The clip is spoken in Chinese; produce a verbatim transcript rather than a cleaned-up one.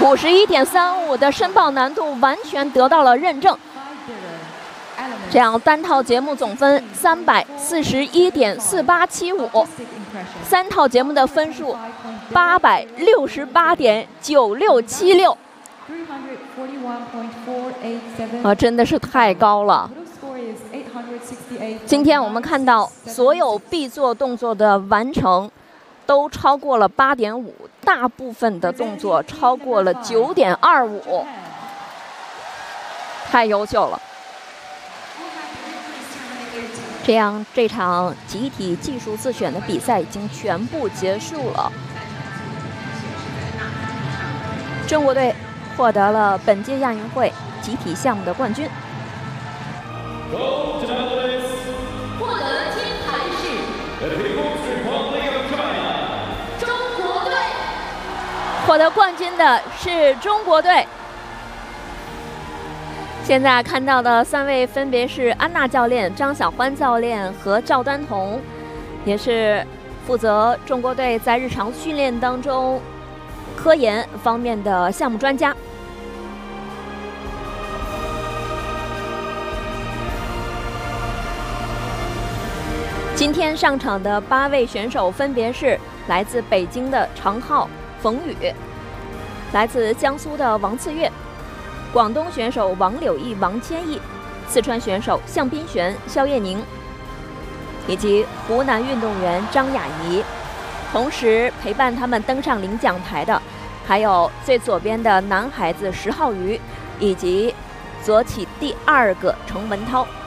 五十一点三五的申报难度完全得到了认证。这样单套节目总分三百四十一点四八七五，三套节目的分数八百六十八点九六七六，啊，真的是太高了。今天我们看到所有必做动作的完成都超过了八点五，大部分的动作超过了九点二五，太优秀了。这样，这场集体技术自选的比赛已经全部结束了。中国队获得了本届亚运会集体项目的冠军。 获得金牌是中国队。 获得冠军的是中国队。现在看到的三位分别是安娜教练、张晓欢教练和赵丹彤，也是负责中国队在日常训练当中科研方面的项目专家。今天上场的八位选手分别是来自北京的常浩、冯宇，来自江苏的王次月，广东选手王柳毅、王千亿，四川选手向斌璇、肖叶宁，以及湖南运动员张雅怡。同时陪伴他们登上领奖台的，还有最左边的男孩子石浩宇，以及左起第二个程文涛。